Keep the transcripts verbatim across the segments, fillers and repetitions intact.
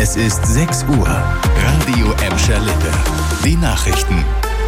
Es ist sechs Uhr. Radio Emscher Lippe. Die Nachrichten.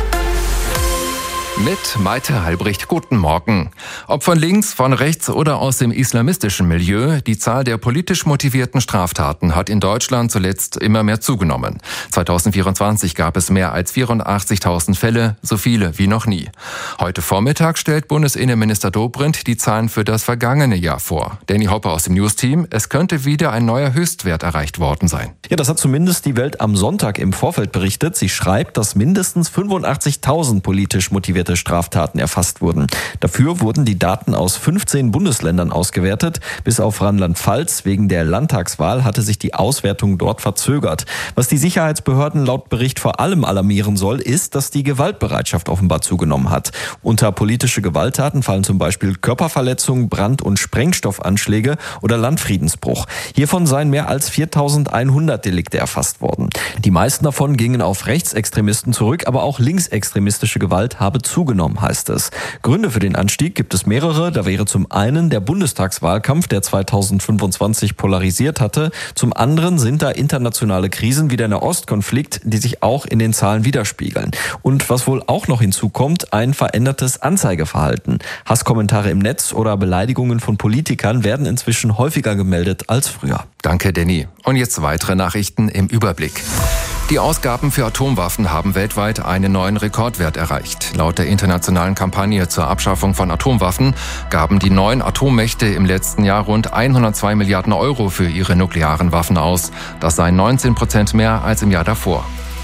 Mit Maite Halbricht, guten Morgen. Ob von links, von rechts oder aus dem islamistischen Milieu, die Zahl der politisch motivierten Straftaten hat in Deutschland zuletzt immer mehr zugenommen. zweitausendvierundzwanzig gab es mehr als vierundachtzigtausend Fälle, so viele wie noch nie. Heute Vormittag stellt Bundesinnenminister Dobrindt die Zahlen für das vergangene Jahr vor. Danny Hopper aus dem News-Team, es könnte wieder ein neuer Höchstwert erreicht worden sein. Ja, das hat zumindest die Welt am Sonntag im Vorfeld berichtet. Sie schreibt, dass mindestens fünfundachtzigtausend politisch motivierte Straftaten erfasst wurden. Dafür wurden die Daten aus fünfzehn Bundesländern ausgewertet. Bis auf Rheinland-Pfalz wegen der Landtagswahl hatte sich die Auswertung dort verzögert. Was die Sicherheitsbehörden laut Bericht vor allem alarmieren soll, ist, dass die Gewaltbereitschaft offenbar zugenommen hat. Unter politische Gewalttaten fallen zum Beispiel Körperverletzungen, Brand- und Sprengstoffanschläge oder Landfriedensbruch. Hiervon seien mehr als viertausendeinhundert Delikte erfasst worden. Die meisten davon gingen auf Rechtsextremisten zurück, aber auch linksextremistische Gewalt habe zugenommen, heißt es. Gründe für den Anstieg gibt es mehrere. Da wäre zum einen der Bundestagswahlkampf, der zweitausendfünfundzwanzig polarisiert hatte. Zum anderen sind da internationale Krisen wie der Nahostkonflikt, die sich auch in den Zahlen widerspiegeln. Und was wohl auch noch hinzukommt, ein verändertes Anzeigeverhalten. Hasskommentare im Netz oder Beleidigungen von Politikern werden inzwischen häufiger gemeldet als früher. Danke, Danny. Und jetzt weitere Nachrichten im Überblick. Die Ausgaben für Atomwaffen haben weltweit einen neuen Rekordwert erreicht. Laut der internationalen Kampagne zur Abschaffung von Atomwaffen gaben die neun Atommächte im letzten Jahr rund hundertzwei Milliarden Euro für ihre nuklearen Waffen aus. Das seien neunzehn Prozent mehr als im Jahr davor.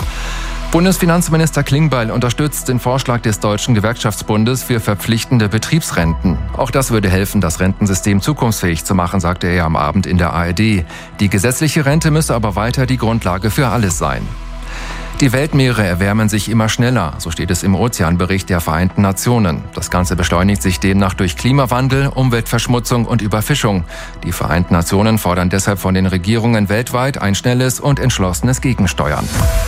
Bundesfinanzminister Klingbeil unterstützt den Vorschlag des Deutschen Gewerkschaftsbundes für verpflichtende Betriebsrenten. Auch das würde helfen, das Rentensystem zukunftsfähig zu machen, sagte er am Abend in der A R D. Die gesetzliche Rente müsse aber weiter die Grundlage für alles sein. Die Weltmeere erwärmen sich immer schneller, so steht es im Ozeanbericht der Vereinten Nationen. Das Ganze beschleunigt sich demnach durch Klimawandel, Umweltverschmutzung und Überfischung. Die Vereinten Nationen fordern deshalb von den Regierungen weltweit ein schnelles und entschlossenes Gegensteuern.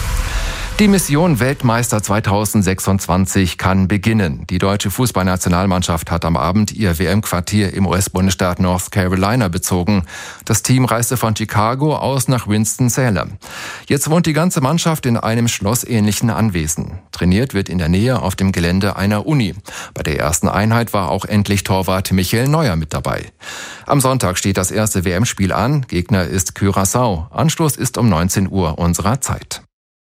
Die Mission Weltmeister zweitausendsechsundzwanzig kann beginnen. Die deutsche Fußballnationalmannschaft hat am Abend ihr W M-Quartier im U S-Bundesstaat North Carolina bezogen. Das Team reiste von Chicago aus nach Winston-Salem. Jetzt wohnt die ganze Mannschaft in einem schlossähnlichen Anwesen. Trainiert wird in der Nähe auf dem Gelände einer Uni. Bei der ersten Einheit war auch endlich Torwart Michael Neuer mit dabei. Am Sonntag steht das erste W M-Spiel an. Gegner ist Curaçao. Anstoß ist um neunzehn Uhr unserer Zeit.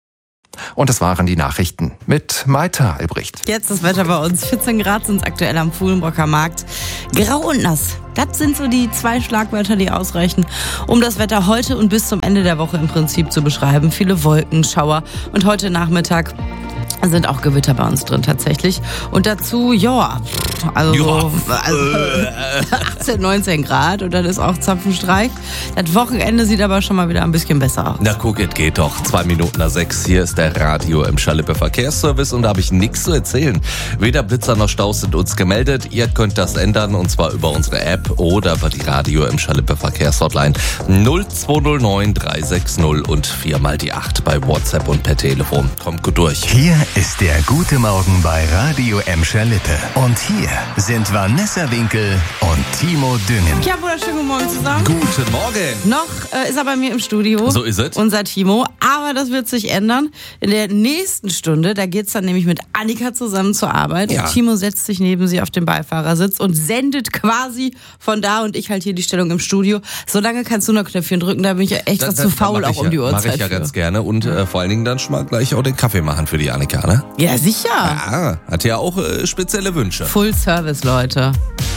Und das waren die Nachrichten mit Maite Halbricht. Jetzt das Wetter bei uns. vierzehn Grad sind es aktuell am Fuhlenbrocker Markt. Grau und nass. Das sind so die zwei Schlagwörter, die ausreichen, um das Wetter heute und bis zum Ende der Woche im Prinzip zu beschreiben. Viele Wolken, Schauer und heute Nachmittag sind auch Gewitter bei uns drin tatsächlich. Und dazu, ja, also, so, also achtzehn, neunzehn Grad und dann ist auch Zapfenstreich. Das Wochenende sieht aber schon mal wieder ein bisschen besser aus. Na guck, es geht doch. Zwei Minuten nach sechs. Hier ist der Radio Emscher Lippe Verkehrsservice und da habe ich nichts zu erzählen. Weder Blitzer noch Staus sind uns gemeldet. Ihr könnt das ändern und zwar über unsere App oder über die Radio Emscher Lippe Verkehrshotline null zwei null neun drei sechs null und viermal die acht bei WhatsApp und per Telefon. Kommt gut durch. Hier ist der gute Morgen bei Radio Emscher Lippe. Und hier sind Vanessa Winkel und Timo Düngen. Ja, wunderschönen guten Morgen zusammen. Guten Morgen. Noch äh, ist er bei mir im Studio. So ist es. Unser Timo. Aber das wird sich ändern. In der nächsten Stunde, da geht's dann nämlich mit Annika zusammen zur Arbeit. Ja. Und Timo setzt sich neben sie auf den Beifahrersitz und sendet quasi von da und ich halt hier die Stellung im Studio. So lange kannst du noch Knöpfchen drücken, da bin ich ja echt was zu faul auch um die Uhrzeit. Mache ich ja für. ganz gerne und äh, vor allen Dingen dann schon mal gleich auch den Kaffee machen für die Annika, ne? Ja, sicher. Ja, hat ja auch äh, spezielle Wünsche. Full Service, Leute.